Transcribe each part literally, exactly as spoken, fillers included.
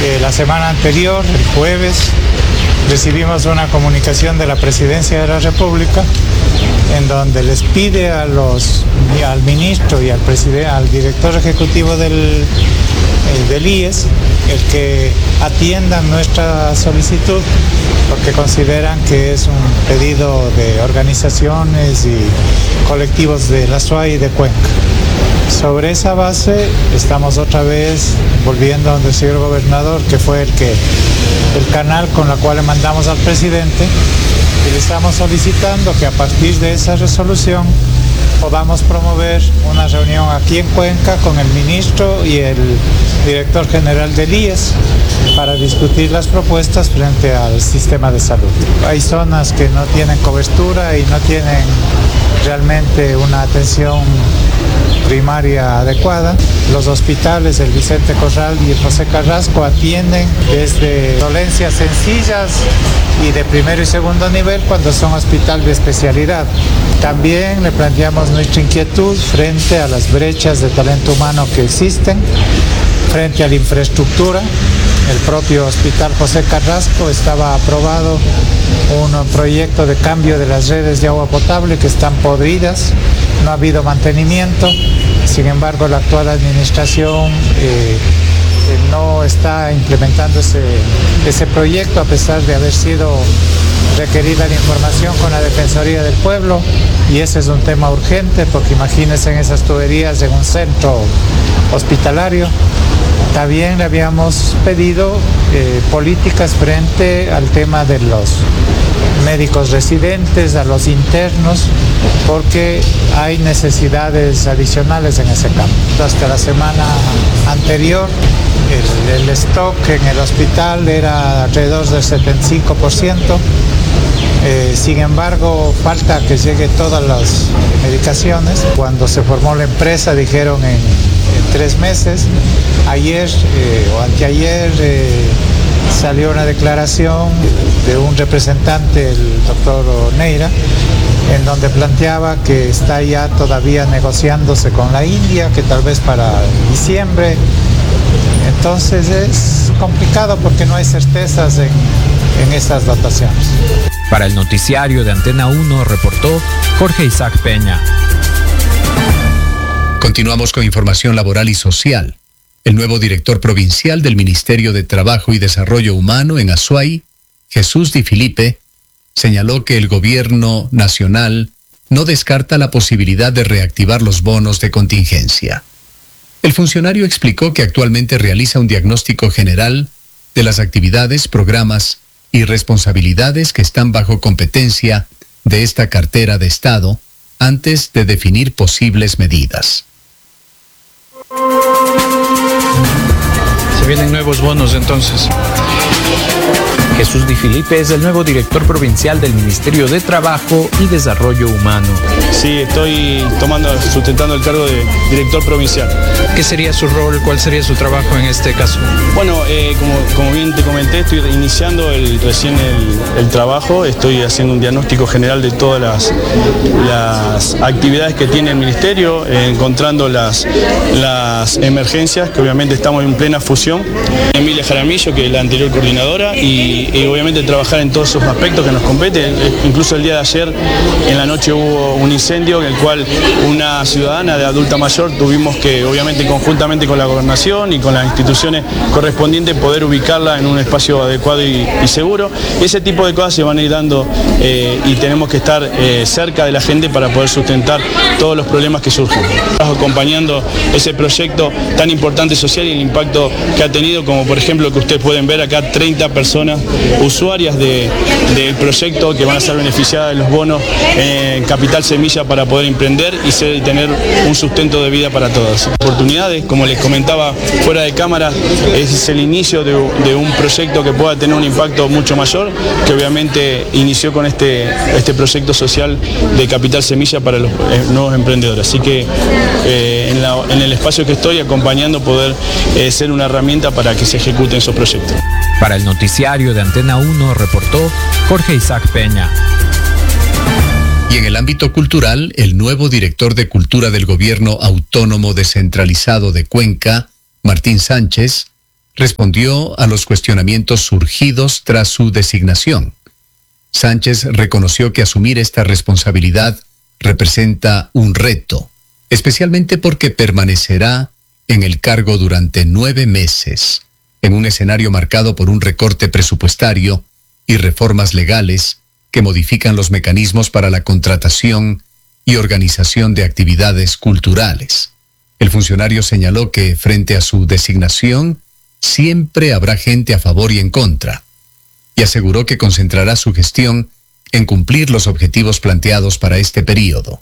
Eh, la semana anterior, el jueves, recibimos una comunicación de la Presidencia de la República en donde les pide a los, al ministro y al, preside, al director ejecutivo del, eh, del I E S el que atiendan nuestra solicitud porque consideran que es un pedido de organizaciones y colectivos de la S U A Y y de Cuenca. Sobre esa base estamos otra vez volviendo a donde el señor gobernador, que fue el que el canal con la cual le mandamos al presidente, y le estamos solicitando que a partir de esa resolución podamos promover una reunión aquí en Cuenca con el ministro y el director general del I E S para discutir las propuestas frente al sistema de salud. Hay zonas que no tienen cobertura y no tienen realmente una atención primaria adecuada. Los hospitales, el Vicente Corral y el José Carrasco, atienden desde dolencias sencillas y de primero y segundo nivel cuando son hospital de especialidad. También le planteamos nuestra inquietud frente a las brechas de talento humano que existen, frente a la infraestructura. El propio Hospital José Carrasco estaba aprobado un proyecto de cambio de las redes de agua potable que están podridas, no ha habido mantenimiento, sin embargo la actual administración eh, no está implementando ese, ese proyecto a pesar de haber sido requerida la información con la Defensoría del Pueblo, y ese es un tema urgente porque imagínense en esas tuberías en un centro hospitalario. También le habíamos pedido eh, políticas frente al tema de los médicos residentes, a los internos, porque hay necesidades adicionales en ese campo. Hasta la semana anterior el, el stock en el hospital era alrededor del setenta y cinco por ciento. Eh, sin embargo, falta que lleguen todas las medicaciones. Cuando se formó la empresa dijeron en, en tres meses. Ayer eh, o anteayer eh, salió una declaración de un representante, el doctor Neira, en donde planteaba que está ya todavía negociándose con la India, que tal vez para diciembre. Entonces es complicado porque no hay certezas en, en estas dotaciones. Para el noticiario de Antena uno reportó Jorge Isaac Peña. Continuamos con información laboral y social. El nuevo director provincial del Ministerio de Trabajo y Desarrollo Humano en Azuay, Jesús Di Filipe, señaló que el gobierno nacional no descarta la posibilidad de reactivar los bonos de contingencia. El funcionario explicó que actualmente realiza un diagnóstico general de las actividades, programas y responsabilidades que están bajo competencia de esta cartera de Estado antes de definir posibles medidas. Se vienen nuevos bonos entonces. Jesús Di Filipe es el nuevo director provincial del Ministerio de Trabajo y Desarrollo Humano. Sí, estoy tomando, sustentando el cargo de director provincial. ¿Qué sería su rol? ¿Cuál sería su trabajo en este caso? Bueno, eh, como, como bien te comenté, estoy iniciando el, recién el, el trabajo, estoy haciendo un diagnóstico general de todas las, las actividades que tiene el Ministerio, eh, encontrando las, las emergencias, que obviamente estamos en plena fusión. Emilia Jaramillo, que es la anterior coordinadora, y Y, y obviamente trabajar en todos esos aspectos que nos competen. Incluso el día de ayer en la noche hubo un incendio en el cual una ciudadana de adulta mayor tuvimos que, obviamente conjuntamente con la gobernación y con las instituciones correspondientes, poder ubicarla en un espacio adecuado y, y seguro. Ese tipo de cosas se van a ir dando eh, y tenemos que estar eh, cerca de la gente para poder sustentar todos los problemas que surgen. Estamos acompañando ese proyecto tan importante social y el impacto que ha tenido, como por ejemplo que ustedes pueden ver acá, treinta personas usuarias de, del proyecto que van a ser beneficiadas de los bonos en Capital Semilla para poder emprender y, ser, y tener un sustento de vida para todas. Oportunidades, como les comentaba fuera de cámara, es el inicio de, de un proyecto que pueda tener un impacto mucho mayor, que obviamente inició con este, este proyecto social de Capital Semilla para los eh, nuevos emprendedores. Así que eh, en, la, en el espacio que estoy acompañando poder eh, ser una herramienta para que se ejecuten esos proyectos. Para el noticiario de Antena uno reportó Jorge Isaac Peña. Y en el ámbito cultural, el nuevo director de Cultura del Gobierno Autónomo Descentralizado de Cuenca, Martín Sánchez, respondió a los cuestionamientos surgidos tras su designación. Sánchez reconoció que asumir esta responsabilidad representa un reto, especialmente porque permanecerá en el cargo durante nueve meses, en un escenario marcado por un recorte presupuestario y reformas legales que modifican los mecanismos para la contratación y organización de actividades culturales. El funcionario señaló que, frente a su designación, siempre habrá gente a favor y en contra, y aseguró que concentrará su gestión en cumplir los objetivos planteados para este período.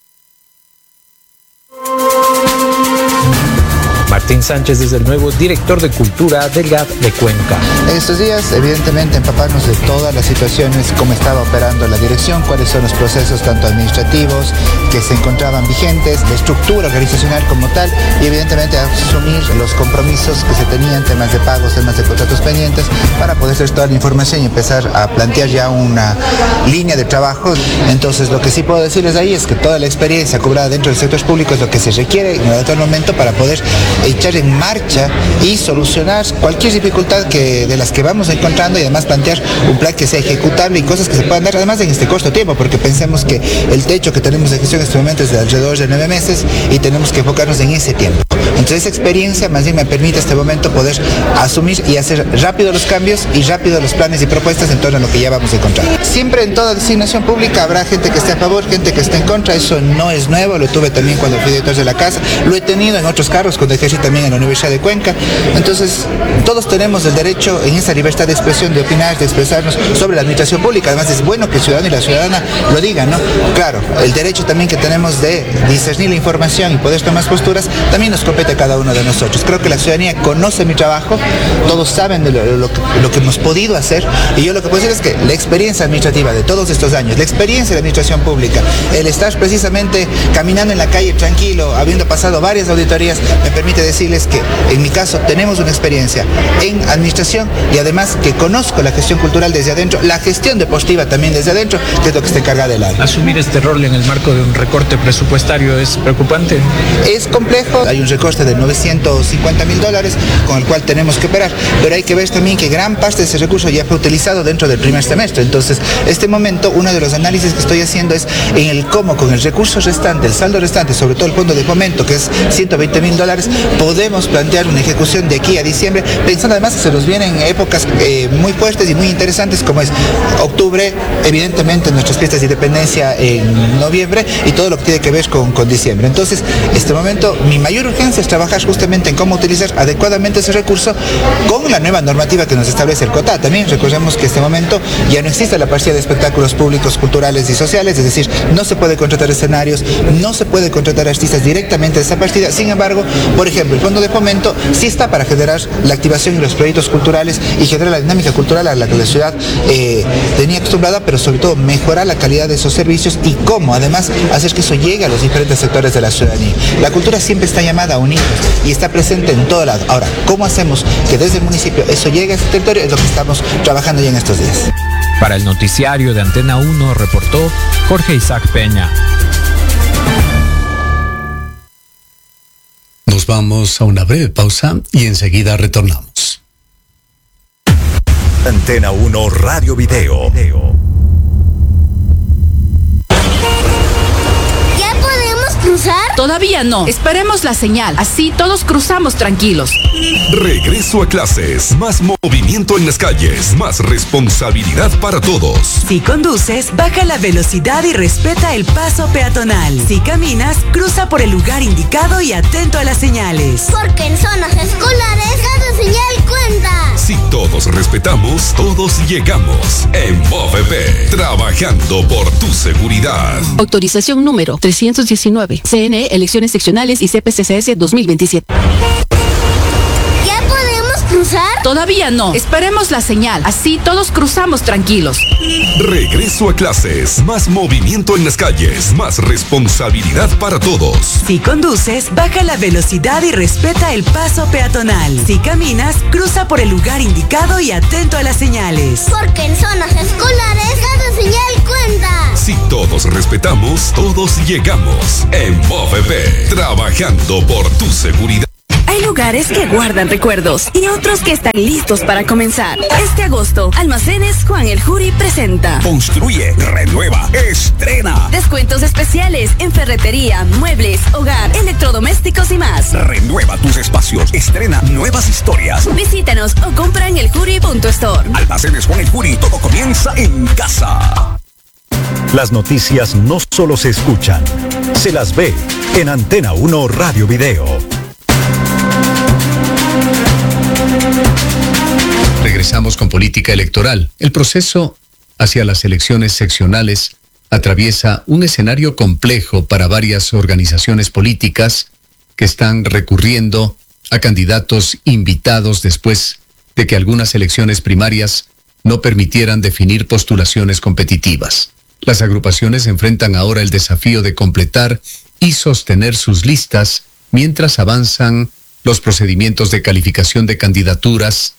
Martín Sánchez es el nuevo director de Cultura del G A D de Cuenca. En estos días, evidentemente, empaparnos de todas las situaciones, cómo estaba operando la dirección, cuáles son los procesos tanto administrativos que se encontraban vigentes, la estructura organizacional como tal, y evidentemente asumir los compromisos que se tenían, temas de pagos, temas de contratos pendientes, para poder hacer toda la información y empezar a plantear ya una línea de trabajo. Entonces, lo que sí puedo decirles ahí es que toda la experiencia cobrada dentro del sector público es lo que se requiere en el momento para poder echar en marcha y solucionar cualquier dificultad que, de las que vamos encontrando, y además plantear un plan que sea ejecutable y cosas que se puedan dar además en este corto tiempo, porque pensemos que el techo que tenemos de gestión en este momento es de alrededor de nueve meses y tenemos que enfocarnos en ese tiempo. Entonces esa experiencia más bien me permite en este momento poder asumir y hacer rápido los cambios y rápido los planes y propuestas en torno a lo que ya vamos a encontrar. Siempre en toda designación pública habrá gente que esté a favor, gente que esté en contra, eso no es nuevo, lo tuve también cuando fui director de la casa, lo he tenido en otros cargos cuando ejercí también en la Universidad de Cuenca. Entonces todos tenemos el derecho en esa libertad de expresión, de opinar, de expresarnos sobre la administración pública. Además es bueno que el ciudadano y la ciudadana lo digan, ¿no? Claro, el derecho también que tenemos de discernir la información y poder tomar posturas también nos compete a cada uno de nosotros. Creo que la ciudadanía conoce mi trabajo, todos saben de lo, lo, lo que hemos podido hacer, y yo lo que puedo decir es que la experiencia administrativa de todos estos años, la experiencia de la administración pública, el estar precisamente caminando en la calle tranquilo, habiendo pasado varias auditorías, me permite decirles que en mi caso tenemos una experiencia en administración y además que conozco la gestión cultural desde adentro, la gestión deportiva también desde adentro, que es lo que está encargada del área. ¿Asumir este rol en el marco de un recorte presupuestario es preocupante? Es complejo, hay un recorte de novecientos cincuenta mil dólares con el cual tenemos que operar, pero hay que ver también que gran parte de ese recurso ya fue utilizado dentro del primer semestre. Entonces, este momento, uno de los análisis que estoy haciendo es en el cómo con el recurso restante, el saldo restante, sobre todo el fondo de fomento, que es ciento veinte mil dólares, podemos plantear una ejecución de aquí a diciembre, pensando además que se nos vienen épocas eh, muy fuertes y muy interesantes, como es octubre, evidentemente nuestras fiestas de independencia en noviembre y todo lo que tiene que ver con, con diciembre. Entonces, este momento, mi mayor urgencia es trabajar justamente en cómo utilizar adecuadamente ese recurso con la nueva normativa que nos establece el COTA. También recordemos que en este momento ya no existe la partida de espectáculos públicos, culturales y sociales, es decir, no se puede contratar escenarios, no se puede contratar artistas directamente de esa partida. Sin embargo, por ejemplo, el fondo de fomento sí está para generar la activación y los proyectos culturales y generar la dinámica cultural a la que la ciudad eh, tenía acostumbrada, pero sobre todo mejorar la calidad de esos servicios y cómo además hacer que eso llegue a los diferentes sectores de la ciudadanía. La cultura siempre está llamada a unirnos y está presente en todo lado. Ahora, ¿cómo hacemos que desde el municipio eso llegue a ese territorio? Es lo que estamos trabajando ya en estos días. Para el noticiario de Antena uno reportó Jorge Isaac Peña. Nos vamos a una breve pausa y enseguida retornamos. Antena uno Radio Video. ¿Ya podemos cruzar? Todavía no. Esperemos la señal. Así todos cruzamos tranquilos. Regreso a clases. Más movimiento en las calles. Más responsabilidad para todos. Si conduces, baja la velocidad y respeta el paso peatonal. Si caminas, cruza por el lugar indicado y atento a las señales. Porque en zonas escolares cada señal cuenta. Si todos respetamos, todos llegamos. En V O F P, trabajando por tu seguridad. Autorización número trescientos diecinueve. C N E, elecciones seccionales y C P C C S dos mil veintisiete. ¿Ya podemos cruzar? Todavía no. Esperemos la señal. Así todos cruzamos tranquilos. Regreso a clases. Más movimiento en las calles. Más responsabilidad para todos. Si conduces, baja la velocidad y respeta el paso peatonal. Si caminas, cruza por el lugar indicado y atento a las señales. Porque en zonas escolares cada señal cuenta. Si todos respetamos, todos llegamos. En V O F P, trabajando por tu seguridad. Hay Hay lugares que guardan recuerdos y otros que están listos para comenzar. Este agosto, Almacenes Juan el Juri presenta Construye, renueva, estrena. descuentos especiales en ferretería, muebles, hogar, electrodomésticos y más. Renueva tus espacios, estrena nuevas historias. Visítanos o compra en el juri punto store. Almacenes Juan el Juri, todo comienza en casa. Las noticias no solo se escuchan, se las ve en Antena uno Radio Video. Regresamos con política electoral. El proceso hacia las elecciones seccionales atraviesa un escenario complejo para varias organizaciones políticas que están recurriendo a candidatos invitados después de que algunas elecciones primarias no permitieran definir postulaciones competitivas. Las agrupaciones enfrentan ahora el desafío de completar y sostener sus listas mientras avanzan los procedimientos de calificación de candidaturas.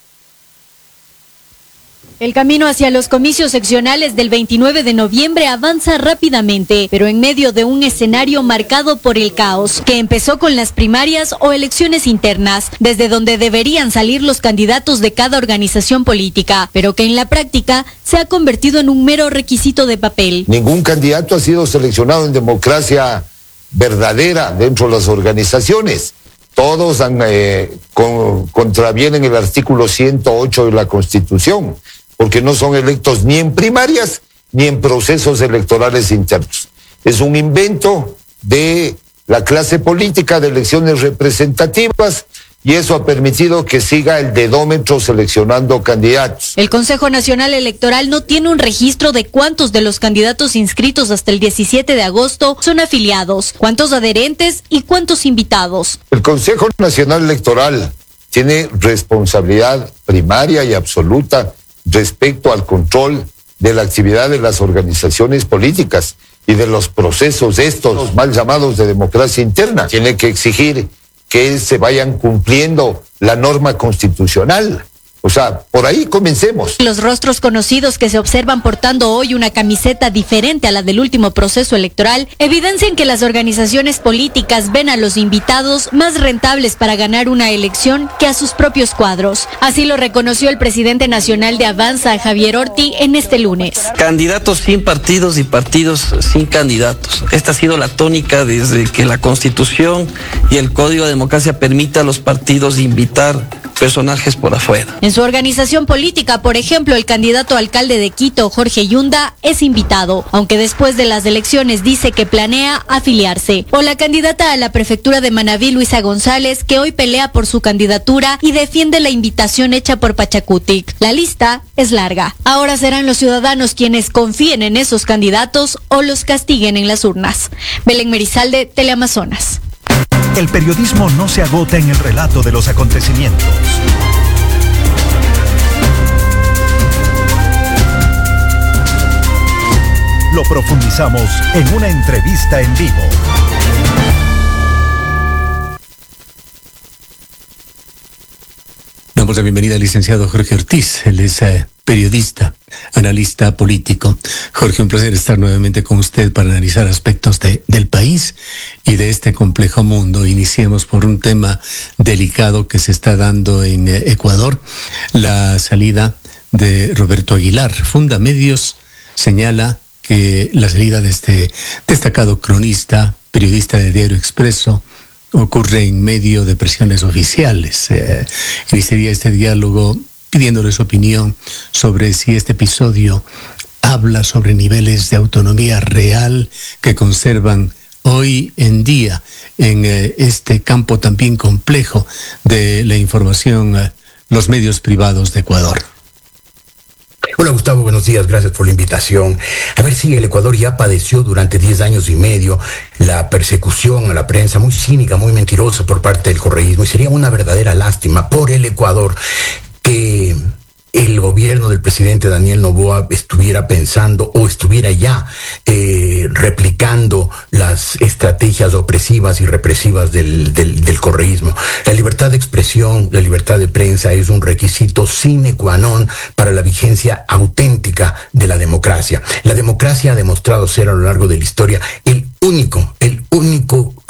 El camino hacia los comicios seccionales del veintinueve de noviembre avanza rápidamente, pero en medio de un escenario marcado por el caos, que empezó con las primarias o elecciones internas, desde donde deberían salir los candidatos de cada organización política, pero que en la práctica se ha convertido en un mero requisito de papel. Ningún candidato ha sido seleccionado en democracia verdadera dentro de las organizaciones. Todos han, eh, con, contravienen el artículo ciento ocho de la Constitución, porque no son electos ni en primarias ni en procesos electorales internos. Es un invento de la clase política de elecciones representativas y eso ha permitido que siga el dedómetro seleccionando candidatos. El Consejo Nacional Electoral no tiene un registro de cuántos de los candidatos inscritos hasta el diecisiete de agosto son afiliados, cuántos adherentes y cuántos invitados. El Consejo Nacional Electoral tiene responsabilidad primaria y absoluta respecto al control de la actividad de las organizaciones políticas y de los procesos estos mal llamados de democracia interna. Tiene que exigir que se vayan cumpliendo la norma constitucional. O sea, por ahí comencemos. Los rostros conocidos que se observan portando hoy una camiseta diferente a la del último proceso electoral evidencian que las organizaciones políticas ven a los invitados más rentables para ganar una elección que a sus propios cuadros. Así lo reconoció el presidente nacional de Avanza, Javier Orti, en este lunes. Candidatos sin partidos y partidos sin candidatos. Esta ha sido la tónica desde que la Constitución y el Código de Democracia permite a los partidos invitar personajes por afuera. En su organización política, por ejemplo, el candidato a alcalde de Quito, Jorge Yunda, es invitado, aunque después de las elecciones dice que planea afiliarse. O la candidata a la prefectura de Manabí, Luisa González, que hoy pelea por su candidatura y defiende la invitación hecha por Pachacutic. La lista es larga. Ahora serán los ciudadanos quienes confíen en esos candidatos o los castiguen en las urnas. Belén Merizalde, Teleamazonas. El periodismo no se agota en el relato de los acontecimientos. Lo profundizamos en una entrevista en vivo. Damos la bienvenida al licenciado Jorge Ortiz. Él es eh, periodista, analista político. Jorge, un placer estar nuevamente con usted para analizar aspectos de, del país y de este complejo mundo. Iniciemos por un tema delicado que se está dando en eh, Ecuador, la salida de Roberto Aguilar. Fundamedios señala que la salida de este destacado cronista, periodista de Diario Expreso, ocurre en medio de presiones oficiales. Eh, iniciaría este diálogo pidiéndole su opinión sobre si este episodio habla sobre niveles de autonomía real que conservan hoy en día en eh, este campo también complejo de la información, eh, los medios privados de Ecuador. Hola Gustavo, buenos días, gracias por la invitación. A ver si el Ecuador ya padeció durante diez años y medio la persecución a la prensa muy cínica, muy mentirosa por parte del correísmo, y sería una verdadera lástima por el Ecuador que el gobierno del presidente Daniel Noboa estuviera pensando o estuviera ya eh, replicando las estrategias opresivas y represivas del, del, del correísmo. La libertad de expresión, la libertad de prensa es un requisito sine qua non para la vigencia auténtica de la democracia. La democracia ha demostrado ser a lo largo de la historia el único, el único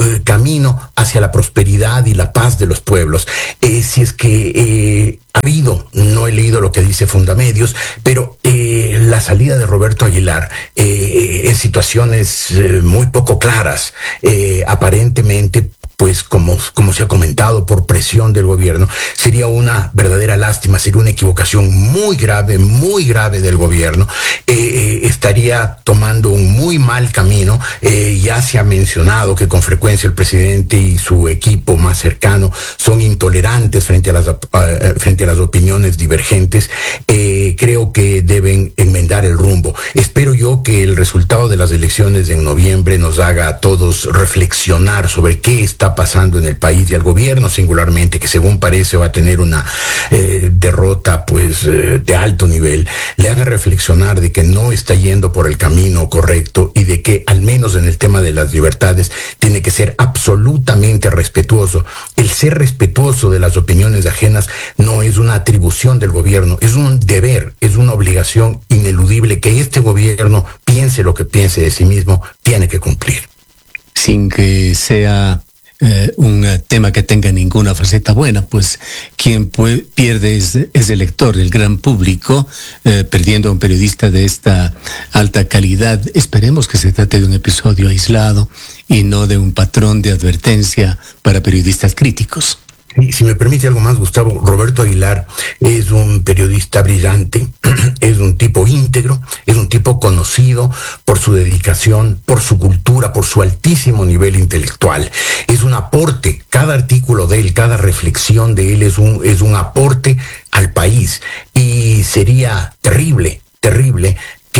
eh, camino hacia la prosperidad y la paz de los pueblos. Eh, si es que eh, ha habido, no he leído lo que dice Fundamedios, pero eh, la salida de Roberto Aguilar eh, en situaciones eh, muy poco claras, eh, aparentemente, pues como, como se ha comentado, por presión del gobierno, sería una verdadera lástima, sería una equivocación muy grave, muy grave del gobierno. Eh, eh, estaría tomando un muy mal camino. Eh, ya se ha mencionado que con frecuencia el presidente y su equipo más cercano son intolerantes frente a las, uh, frente a las opiniones divergentes. Eh, creo que deben enmendar el rumbo. Espero yo que el resultado de las elecciones en noviembre nos haga a todos reflexionar sobre qué está pasando en el país y al gobierno singularmente, que según parece va a tener una eh, derrota pues eh, de alto nivel, le haga reflexionar de que no está yendo por el camino correcto y de que al menos en el tema de las libertades tiene que ser absolutamente respetuoso. El ser respetuoso de las opiniones ajenas no es una atribución del gobierno, es un deber, es una obligación ineludible que este gobierno, piense lo que piense de sí mismo, tiene que cumplir. Sin que sea Eh, un uh, tema que tenga ninguna faceta buena, pues quien puede, pierde es, es el lector, el gran público, eh, perdiendo a un periodista de esta alta calidad. Esperemos que se trate de un episodio aislado y no de un patrón de advertencia para periodistas críticos. Y si me permite algo más, Gustavo, Roberto Aguilar es un periodista brillante, es un tipo íntegro, es un tipo conocido por su dedicación, por su cultura, por su altísimo nivel intelectual. Es un aporte, cada artículo de él, cada reflexión de él es un, es un aporte al país. Y sería terrible, terrible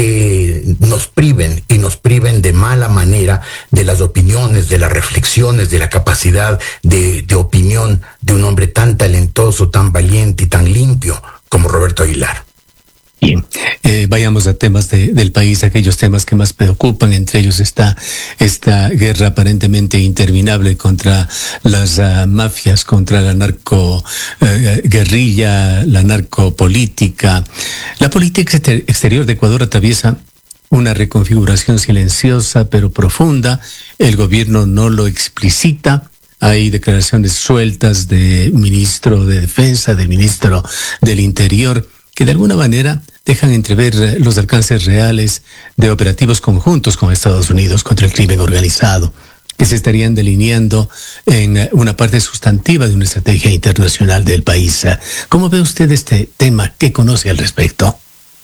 que nos priven y nos priven de mala manera de las opiniones, de las reflexiones, de la capacidad de, de opinión de un hombre tan talentoso, tan valiente y tan limpio como Roberto Aguilar. Bien, eh, vayamos a temas de, del país, aquellos temas que más preocupan. Entre ellos está esta guerra aparentemente interminable contra las uh, mafias, contra la narco uh, guerrilla, la narcopolítica. La política exter- exterior de Ecuador atraviesa una reconfiguración silenciosa pero profunda. El gobierno no lo explicita. Hay declaraciones sueltas del ministro de Defensa, del ministro del Interior, que de alguna manera dejan entrever los alcances reales de operativos conjuntos con Estados Unidos contra el crimen organizado, que se estarían delineando en una parte sustantiva de una estrategia internacional del país. ¿Cómo ve usted este tema? ¿Qué conoce al respecto?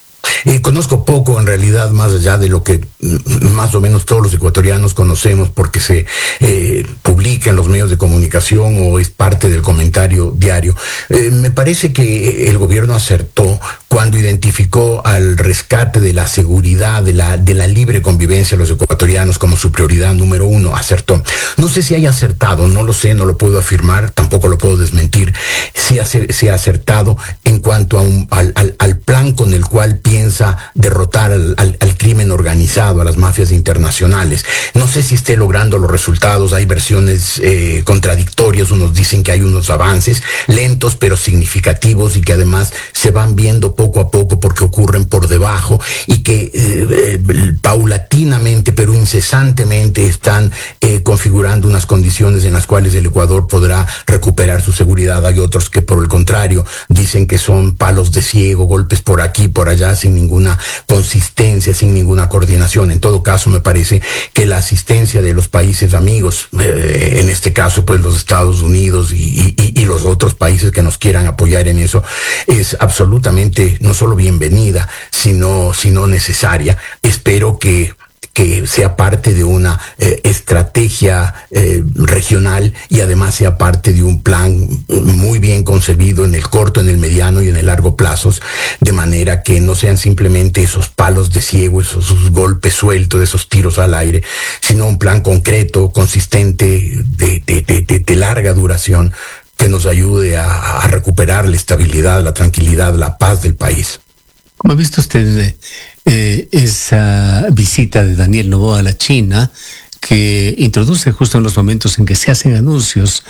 Eh, conozco poco en realidad, más allá de lo que más o menos todos los ecuatorianos conocemos porque se eh, publica en los medios de comunicación o es parte del comentario diario. Eh, me parece que el gobierno acertó cuando identificó al rescate de la seguridad, de la, de la libre convivencia de los ecuatorianos como su prioridad número uno. Acertó. No sé si haya acertado, no lo sé, no lo puedo afirmar, tampoco lo puedo desmentir, si ha, si ha acertado en cuanto a un, al, al, al plan con el cual piensa derrotar al, al, al crimen organizado, a las mafias internacionales. No sé si esté logrando los resultados, hay versiones eh, contradictorias, unos dicen que hay unos avances lentos pero significativos y que además se van viendo poco a poco porque ocurren por debajo y que eh, eh, paulatinamente pero incesantemente están eh, configurando unas condiciones en las cuales el Ecuador podrá recuperar su seguridad. Hay otros que por el contrario dicen que son palos de ciego, golpes por aquí, por allá, sin ninguna consistencia, sin ninguna coordinación. En todo caso, me parece que la asistencia de los países amigos, eh, en este caso pues los Estados Unidos y, y, y los otros países que nos quieran apoyar en eso, es absolutamente no solo bienvenida, sino, sino necesaria. Espero que que sea parte de una eh, estrategia eh, regional y además sea parte de un plan muy bien concebido en el corto, en el mediano y en el largo plazos, de manera que no sean simplemente esos palos de ciego, esos, esos golpes sueltos, esos tiros al aire, sino un plan concreto, consistente, de, de, de, de, de larga duración, que nos ayude a, a recuperar la estabilidad, la tranquilidad, la paz del país. ¿Cómo ha visto usted eh, esa visita de Daniel Noboa a la China, que introduce justo en los momentos en que se hacen anuncios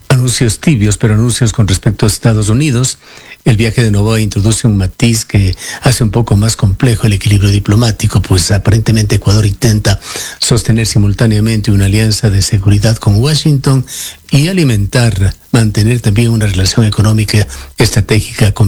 anuncios tibios, pero anuncios con respecto a Estados Unidos. El viaje de Noboa introduce un matiz que hace un poco más complejo el equilibrio diplomático, pues aparentemente Ecuador intenta sostener simultáneamente una alianza de seguridad con Washington y alimentar, mantener también una relación económica estratégica con